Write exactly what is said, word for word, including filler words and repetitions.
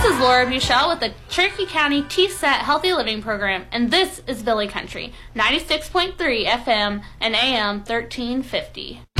This is Laura Buchel with the Cherokee County T S E T Healthy Living Program, and this is Billy Country, ninety-six point three F M and A M thirteen fifty.